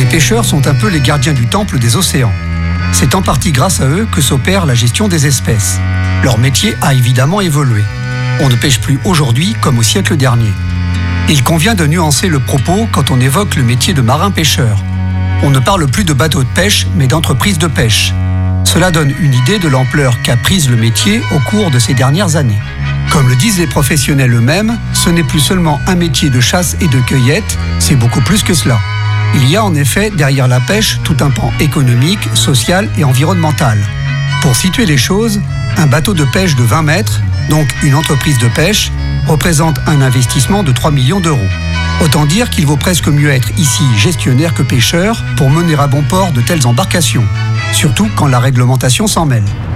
pêcheurs sont un peu les gardiens du temple des océans. C'est en partie grâce à eux que s'opère la gestion des espèces. Leur métier a évidemment évolué. On ne pêche plus aujourd'hui comme au siècle dernier. Il convient de nuancer le propos quand on évoque le métier de marin-pêcheur. On ne parle plus de bateau de pêche, mais d'entreprise de pêche. Cela donne une idée de l'ampleur qu'a prise le métier au cours de ces dernières années. Comme le disent les professionnels eux-mêmes, ce n'est plus seulement un métier de chasse et de cueillette, c'est beaucoup plus que cela. Il y a en effet derrière la pêche tout un pan économique, social et environnemental. Pour situer les choses, un bateau de pêche de 20 mètres, donc une entreprise de pêche, représente un investissement de 3 millions d'euros. Autant dire qu'il vaut presque mieux être ici gestionnaire que pêcheur pour mener à bon port de telles embarcations, surtout quand la réglementation s'en mêle.